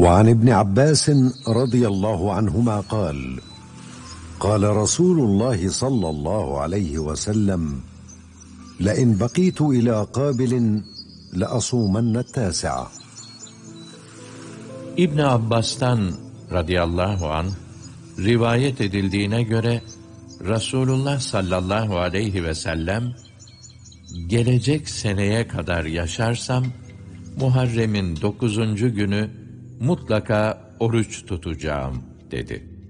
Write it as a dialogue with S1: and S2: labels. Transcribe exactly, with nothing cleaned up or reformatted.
S1: وعن ابن عباس رضي الله عنهما قال قال رسول الله صلى الله عليه وسلم لئن بقيت إلى قابل لأصومن التاسعة.
S2: İbn Abbas'tan radıyallahu anh rivayet edildiğine göre Resulullah sallallahu aleyhi ve sellem gelecek seneye kadar yaşarsam Muharrem'in dokuzuncu günü mutlaka oruç tutacağım dedi.